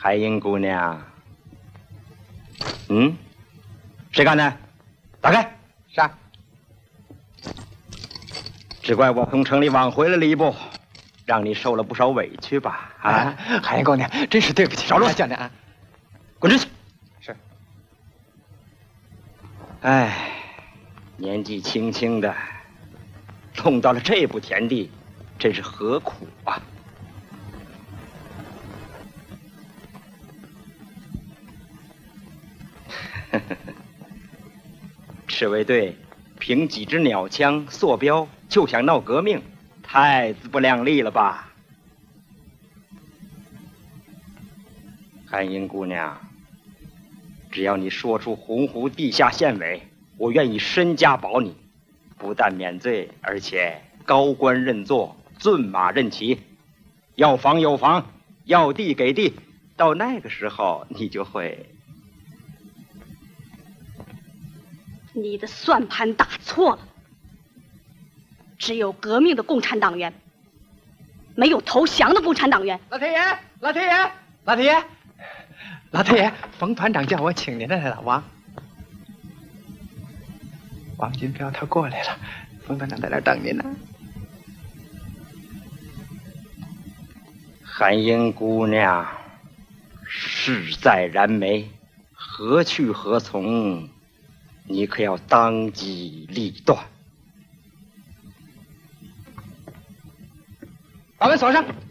海英姑娘，谁干的？打开。 是啊。 只怪我从城里往回来了一步，让你受了不少委屈吧？啊， 海英姑娘，真是对不起， 少啰嗦， 讲的啊。 滚出去！ 是。 哎，年纪轻轻的，弄到了这步田地，真是何苦啊！赤卫队凭几支鸟枪坐标就想闹革命，太自不量力了吧？韩英姑娘，只要你说出洪湖地下县委，我愿意身家保你，不但免罪，而且高官认坐，骏马任骑，要房有房，要地给地，到那个时候你就会。 你的算盘打错了，只有革命的共产党员，没有投降的共产党员。 老太爷，老太爷，老太爷，老太爷，冯团长叫我请您来了，王金彪他过来了，冯团长在那儿等您呢。 韩英姑娘，事在燃眉，何去何从？你可要当机立断。 把门锁上。